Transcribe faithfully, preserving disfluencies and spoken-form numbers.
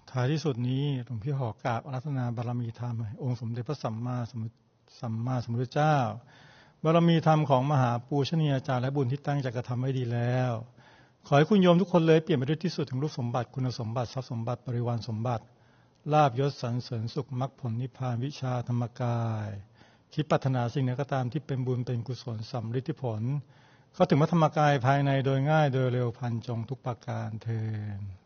ท้ายที่สุดนี้หลวงพี่ขอกราบอาราธนาบารมีธรรมองค์สมเด็จพระสัมมาสัมพุทธสัมมาสัมพุทธเจ้าบารมีธรรมของมหาปูชนียาจารย์และบุญที่ตั้งใจกระทำไว้ดีแล้วขอให้คุณโยมทุกคนเลยเปลี่ยนไปด้วยที่สุดถึงรูปสมบัติคุณสมบัติทรัพย์สมบัติบริวารสมบัติลาภยศสรรเสริญสุขมรรคผลนิพพานวิชาธรรมกายคิดปรารถนาสิ่งใดก็ตามที่เป็นบุญเป็นกุศลสำฤทธิผลเข้าถึงพระธรรมกายภายในโดยง่ายโดยเร็วพลันจงทุกประการเทอญ